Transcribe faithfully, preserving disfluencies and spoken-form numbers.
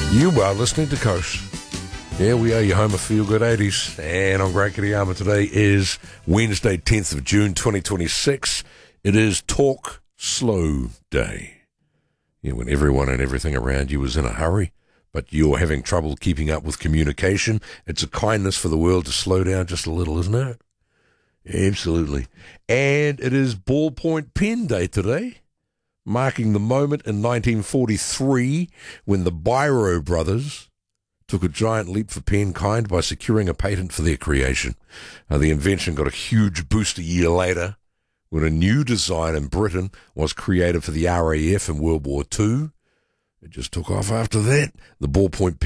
You are listening to Coast. Yeah, we are your home of Feel Good eighties. And on Great Kiriyama today is Wednesday, tenth of June, twenty twenty-six. It is Talk Slow Day. Yeah, when everyone and everything around you is in a hurry, but you're having trouble keeping up with communication, it's a kindness for the world to slow down just a little, isn't it? Absolutely. And it is Ballpoint Pen Day today, marking the moment in nineteen forty-three when the Biro brothers took a giant leap for penkind by securing a patent for their creation. Uh, the invention got a huge boost a year later when a new design in Britain was created for the R A F in World War Two. It just took off after that. The ballpoint pen